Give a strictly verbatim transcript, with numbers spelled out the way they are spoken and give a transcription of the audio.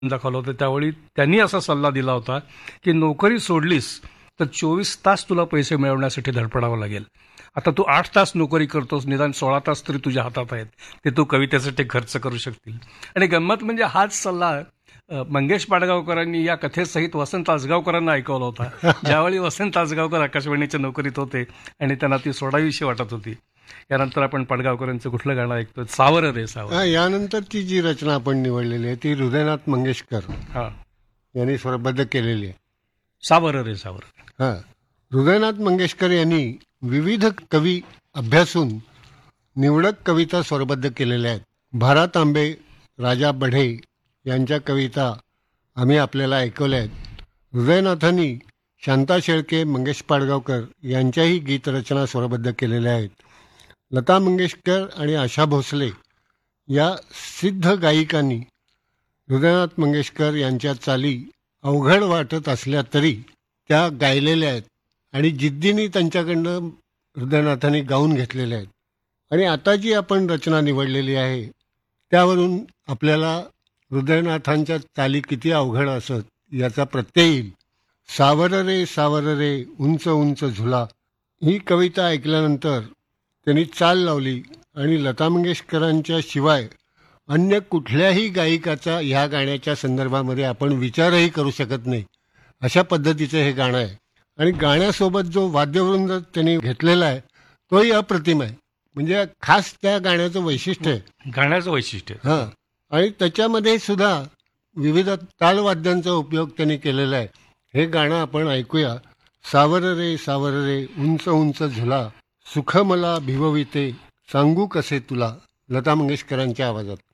दाखवलं होतं. त्यावेळी त्यांनी असा सल्ला दिला होता की नोकरी सोडलीस तर चोवीस तास तुला पैसे मिळवण्यासाठी धडपडावं लागेल. आता तू आठ तास नोकरी करतोस, निदान सोळा तास तरी तुझ्या हातात आहेत, ते तू कवितेसाठी खर्च करू शकतील. आणि गंमत म्हणजे हाच सल्ला अ, मंगेश पाडगावकरांनी या कथेसहित वसंत आसगावकरांना ऐकवला होता. ज्यावेळी वसंत आसगावकर आकाशवाणीच्या नोकरीत होते आणि त्यांना ती सोडावीशी वाटत होती. यानंतर आपण पाडगावकरांचं कुठलं गाणं ऐकतो? सावर रे सावर. हा, यानंतरची जी रचना आपण निवडलेली आहे ती हृदयनाथ मंगेशकर हा, यांनी स्वरबद्ध केलेली आहे. सावर रे सावर. हा, हृदयनाथ मंगेशकर यांनी विविध कवी अभ्यासून निवडक कविता स्वरबद्ध केलेल्या आहेत. भा. तांबे, राजा बढे यांच्या कविता आम्ही आपल्याला ऐकवल्या आहेत. हृदयनाथांनी शांता शेळके, मंगेश पाडगावकर यांच्याही गीतरचना स्वरबद्ध केलेल्या आहेत. लता मंगेशकर आणि आशा भोसले या सिद्ध गायिकांनी हृदयनाथ मंगेशकर यांच्या चाली अवघड वाटत असल्या तरी त्या गायलेल्या आहेत आणि जिद्दीने त्यांच्याकडनं हृदयनाथांनी गाऊन घेतलेल्या आहेत. आणि आता जी आपण रचना निवडलेली आहे त्यावरून आपल्याला हृदयनाथांच्या चाली किती अवघड असत याचा प्रत्यय येईल. सावर रे सावर रे उंच उंच झुला ही कविता ऐकल्यानंतर त्यांनी चाल लावली आणि लता मंगेशकरांच्या शिवाय अन्य कुठल्याही गायिकाचा ह्या गाण्याच्या संदर्भामध्ये आपण विचारही करू शकत नाही, अशा पद्धतीचं हे गाणं आहे. आणि गाण्यासोबत जो वाद्यवृंद त्यांनी घेतलेला आहे तोही अप्रतिम आहे. म्हणजे खास त्या गाण्याचं वैशिष्ट्य आहे, गाण्याचं वैशिष्ट्य. हां. आणि त्याच्यामध्ये सुद्धा विविध तालवाद्यांचा उपयोग त्यांनी केलेला आहे. हे गाणं आपण ऐकूया. सावर रे सावर रे उंच उंच झुला, सुख मला भिवविते सांगू कसे तुला, लता मंगेशकरांच्या आवाजात.